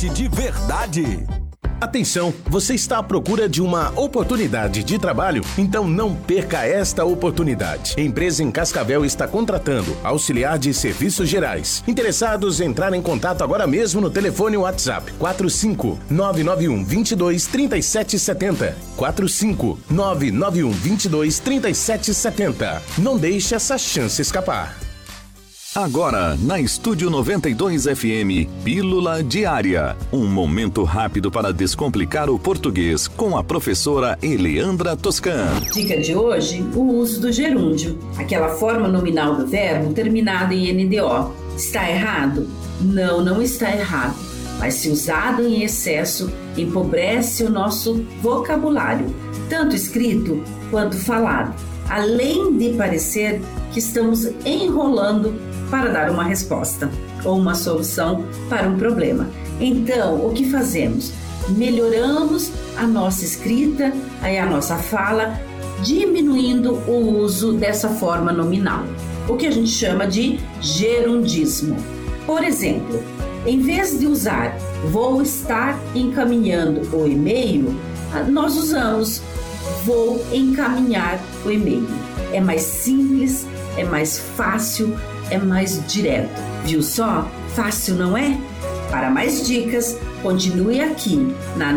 De verdade. Atenção, você está à procura de uma oportunidade de trabalho? Então não perca esta oportunidade. A empresa em Cascavel está contratando auxiliar de serviços gerais. Interessados, entrar em contato agora mesmo no telefone WhatsApp 45991 22 3770. 45991 22 3770. Não deixe essa chance escapar. Agora, na Estúdio 92 FM, Pílula Diária. Um momento rápido para descomplicar o português com a professora Eleandra Toscan. Dica de hoje, o uso do gerúndio, aquela forma nominal do verbo terminada em NDO. Está errado? Não, não está errado. Mas se usado em excesso, empobrece o nosso vocabulário, tanto escrito quanto falado, além de parecer que estamos enrolando para dar uma resposta ou uma solução para um problema. Então, o que fazemos? Melhoramos a nossa escrita, a nossa fala, diminuindo o uso dessa forma nominal, o que a gente chama de gerundismo. Por exemplo, em vez de usar vou estar encaminhando o e-mail, nós usamos vou encaminhar o e-mail. É mais simples, é mais fácil, é mais direto. Viu só? Fácil, não é? Para mais dicas, continue aqui na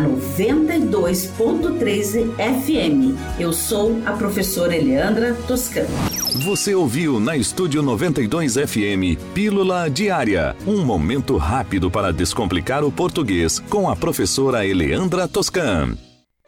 92.3 FM. Eu sou a professora Eleandra Toscan. Você ouviu na Estúdio 92 FM, Pílula Diária. Um momento rápido para descomplicar o português com a professora Eleandra Toscan.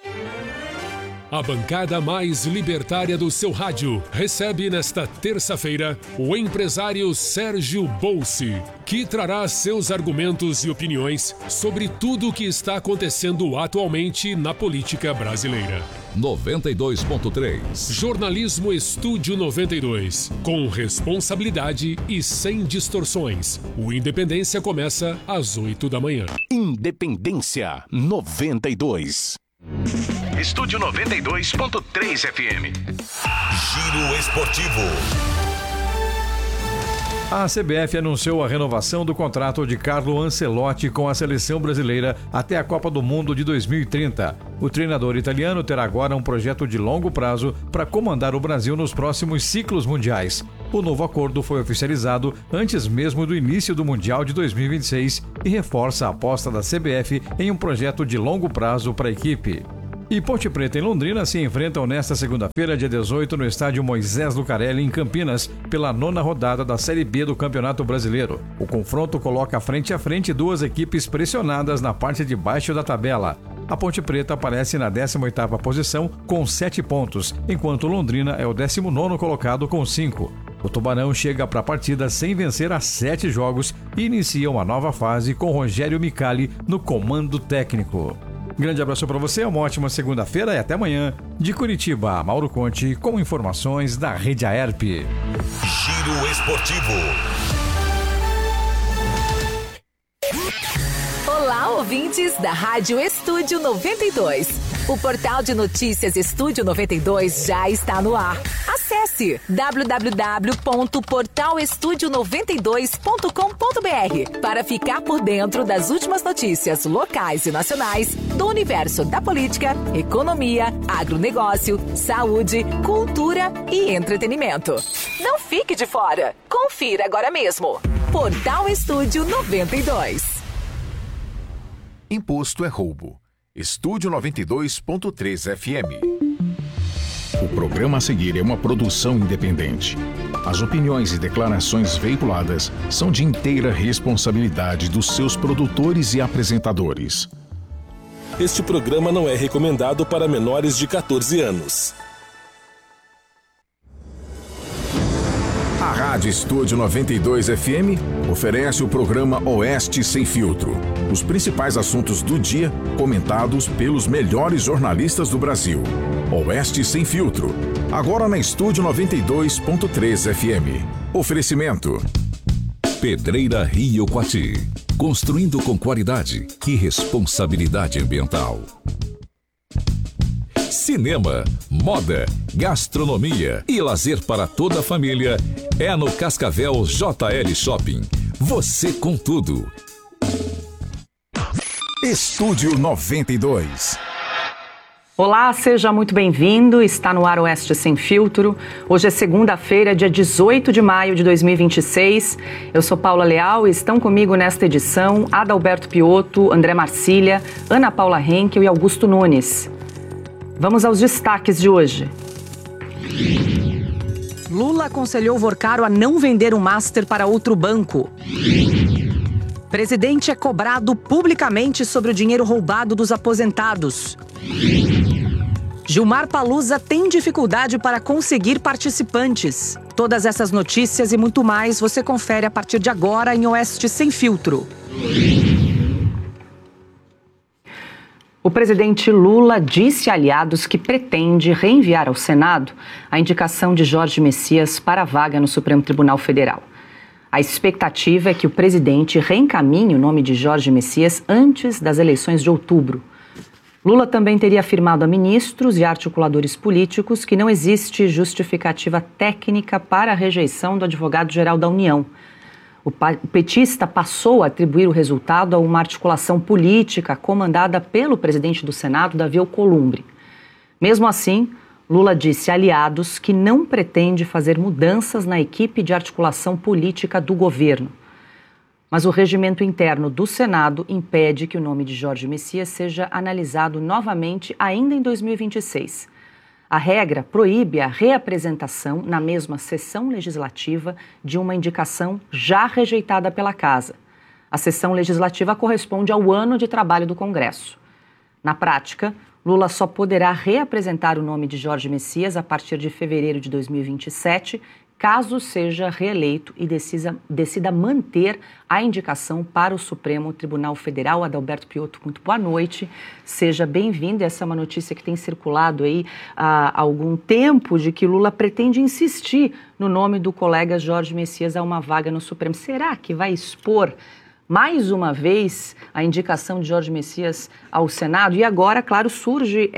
A bancada mais libertária do seu rádio recebe nesta terça-feira o empresário Sérgio Bolsi, que trará seus argumentos e opiniões sobre tudo o que está acontecendo atualmente na política brasileira. 92.3 Jornalismo Estúdio 92. Com responsabilidade e sem distorções. O Independência começa às 8 da manhã. Independência 92. Estúdio 92.3 FM. Giro Esportivo. A CBF anunciou a renovação do contrato de Carlo Ancelotti com a seleção brasileira até a Copa do Mundo de 2030. O treinador italiano terá agora um projeto de longo prazo para comandar o Brasil nos próximos ciclos mundiais. O novo acordo foi oficializado antes mesmo do início do Mundial de 2026 e reforça a aposta da CBF em um projeto de longo prazo para a equipe. E Ponte Preta e Londrina se enfrentam nesta segunda-feira, dia 18, no estádio Moisés Lucarelli, em Campinas, pela 9ª rodada da Série B do Campeonato Brasileiro. O confronto coloca frente a frente duas equipes pressionadas na parte de baixo da tabela. A Ponte Preta aparece na 18ª posição com 7 pontos, enquanto Londrina é o 19º colocado com 5. O Tubarão chega para a partida sem vencer há 7 jogos e inicia uma nova fase com Rogério Micali no comando técnico. Grande abraço para você, uma ótima segunda-feira e até amanhã. De Curitiba, Mauro Conte, com informações da Rede Aerp. Giro Esportivo. Olá, ouvintes da Rádio Estúdio 92. O portal de notícias Estúdio 92 já está no ar. Acesse www.portalestudio92.com.br para ficar por dentro das últimas notícias locais e nacionais do universo da política, economia, agronegócio, saúde, cultura e entretenimento. Não fique de fora. Confira agora mesmo. Portal Estúdio 92. Imposto é roubo. Estúdio 92.3 FM. O programa a seguir é uma produção independente. As opiniões e declarações veiculadas são de inteira responsabilidade dos seus produtores e apresentadores. Este programa não é recomendado para menores de 14 anos. A Rádio Estúdio 92 FM oferece o programa Oeste Sem Filtro. Os principais assuntos do dia comentados pelos melhores jornalistas do Brasil. Oeste Sem Filtro, agora na Estúdio 92.3 FM. Oferecimento: Pedreira Rio Quati, construindo com qualidade e responsabilidade ambiental. Cinema, moda, gastronomia e lazer para toda a família é no Cascavel JL Shopping. Você com tudo. Estúdio 92. Olá, seja muito bem-vindo. Está no ar Oeste Sem Filtro. Hoje é segunda-feira, dia 18 de maio de 2026. Eu sou Paula Leal e estão comigo nesta edição Adalberto Piotto, André Marcília, Ana Paula Henkel e Augusto Nunes. Vamos aos destaques de hoje. Lula aconselhou Vorcaro a não vender o Master para outro banco. Presidente é cobrado publicamente sobre o dinheiro roubado dos aposentados. Gilmar Paluza tem dificuldade para conseguir participantes. Todas essas notícias e muito mais você confere a partir de agora em Oeste Sem Filtro. O presidente Lula disse a aliados que pretende reenviar ao Senado a indicação de Jorge Messias para a vaga no Supremo Tribunal Federal. A expectativa é que o presidente reencaminhe o nome de Jorge Messias antes das eleições de outubro. Lula também teria afirmado a ministros e articuladores políticos que não existe justificativa técnica para a rejeição do advogado-geral da União. O petista passou a atribuir o resultado a uma articulação política comandada pelo presidente do Senado, Davi Alcolumbre. Mesmo assim, Lula disse a aliados que não pretende fazer mudanças na equipe de articulação política do governo. Mas o regimento interno do Senado impede que o nome de Jorge Messias seja analisado novamente ainda em 2026. A regra proíbe a reapresentação na mesma sessão legislativa de uma indicação já rejeitada pela Casa. A sessão legislativa corresponde ao ano de trabalho do Congresso. Na prática, Lula só poderá reapresentar o nome de Jorge Messias a partir de fevereiro de 2027, caso seja reeleito e decida manter a indicação para o Supremo Tribunal Federal. Adalberto Piotto, muito boa noite. Seja bem-vindo. Essa é uma notícia que tem circulado aí há algum tempo, de que Lula pretende insistir no nome do colega Jorge Messias a uma vaga no Supremo. Será que vai expor mais uma vez a indicação de Jorge Messias ao Senado? E agora, claro, surge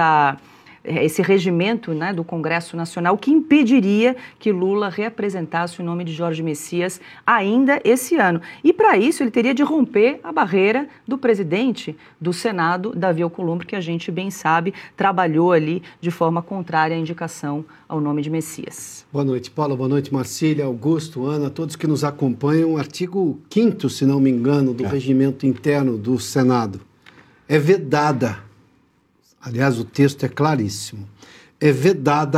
esse regimento, né, do Congresso Nacional que impediria que Lula reapresentasse o nome de Jorge Messias ainda esse ano. E para isso ele teria de romper a barreira do presidente do Senado, Davi Alcolumbre, que a gente bem sabe trabalhou ali de forma contrária à indicação ao nome de Messias. Boa noite, Paula. Boa noite, Marcília, Augusto, Ana, todos que nos acompanham. O artigo 5º, se não me engano, do regimento interno do Senado é vedada. Aliás, o texto é claríssimo. É vedada